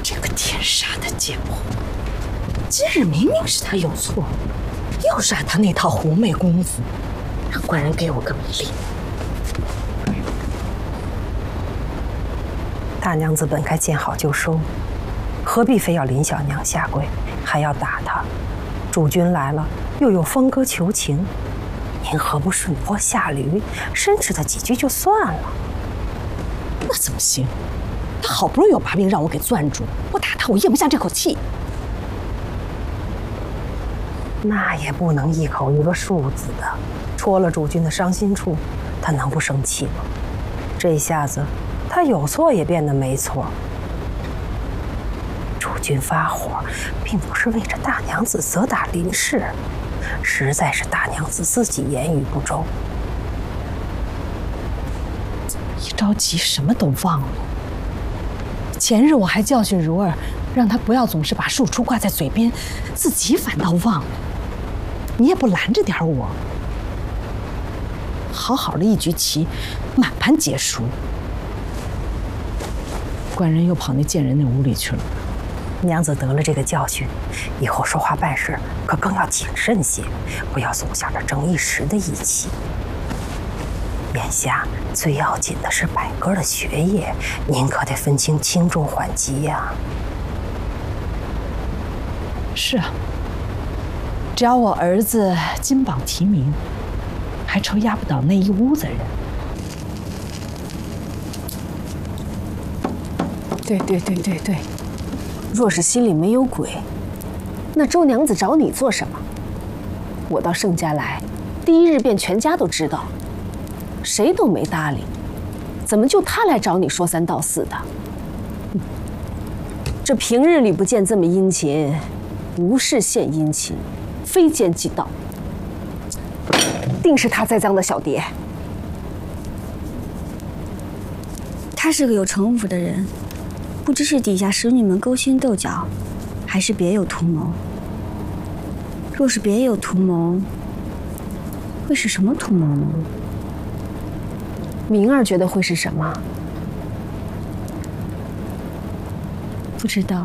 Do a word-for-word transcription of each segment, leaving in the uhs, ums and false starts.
这个天杀的贱婆！今日明明是他有错，又是他那套狐媚功夫，让官人给我个美丽。 大娘子本该见好就收，何必非要林小娘下跪，还要打她？主君来了，又有峰哥求情，您何不顺坡下驴，申斥他几句就算了？ 那怎么行？他好不容易有把柄让我给攥住，我打他我咽不下这口气。 那也不能一口一个数字的，戳了主君的伤心处，他能不生气吗？这下子他有错也变得没错。主君发火，并不是为着大娘子责打林氏，实在是大娘子自己言语不周。 一着急什么都忘了。前日我还教训如儿，让她不要总是把庶出挂在嘴边，自己反倒忘了。你也不拦着点我，好好的一局棋，满盘皆输。官人又跑那贱人那屋里去了。 娘子得了这个教训，以后说话办事可更要谨慎些，不要总想着争一时的义气。眼下最要紧的是百哥的学业，您可得分清轻重缓急呀。 是啊，只要我儿子金榜题名，还愁压不倒那一屋子人。 对对对对对，若是心里没有鬼，那周娘子找你做什么？我到盛家来，第一日便全家都知道，谁都没搭理，怎么就她来找你说三道四的？嗯、这平日里不见这么殷勤，无事献殷勤，非奸即盗，定是她栽赃的小蝶。 他是个有城府的人。不知是底下使女们勾心斗角，还是别有图谋。若是别有图谋，会是什么图谋呢？ 明儿觉得会是什么？ 不知道。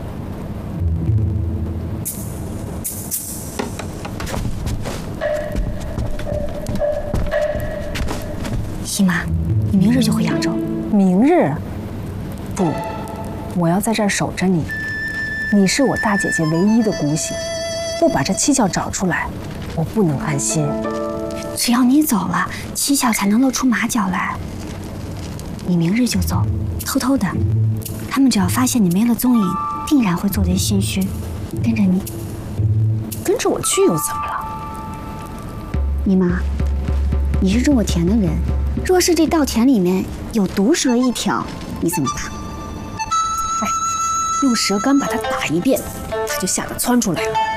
姨妈，你明日就回扬州？ 明日？不。我要在这儿守着你，你是我大姐姐唯一的姑息，不把这七窍找出来，我不能安心。 只要你走了，七窍才能露出马脚来。你明日就走，偷偷的，他们只要发现你没了踪影，定然会做贼心虚，跟着你。 跟着我去又怎么了？ 姨妈，你是种过田的人，若是这稻田里面有毒蛇一条，你怎么办？ 用蛇竿把它打一遍，它就吓得窜出来了。